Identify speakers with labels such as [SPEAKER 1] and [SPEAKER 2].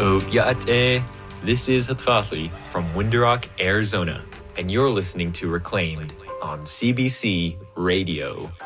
[SPEAKER 1] Ya'ate. This is Hatrathli from Window-Rock, Arizona, and you're listening to Reclaimed on CBC Radio.